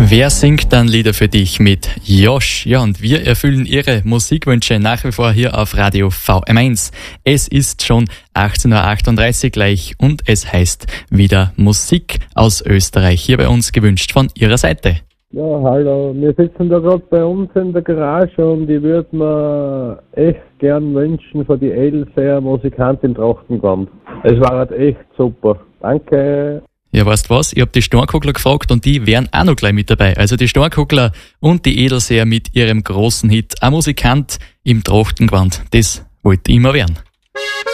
Wer singt dann Lieder für dich mit Josh? Ja, und wir erfüllen Ihre Musikwünsche nach wie vor hier auf Radio VM1. Es ist schon 18.38 Uhr gleich und es heißt wieder Musik aus Österreich hier bei uns gewünscht von Ihrer Seite. Ja, hallo. Wir sitzen da gerade bei uns in der Garage und ich würde mir echt gern wünschen für die Edelseer Musikant im Trachtengewand. Es war halt echt super. Danke. Ja, weißt was? Ich habe die Stornkugler gefragt und die wären auch noch gleich mit dabei. Also die Stornkugler und die Edelseer mit ihrem großen Hit. Ein Musikant im Trachtengewand. Das wollte ich immer werden.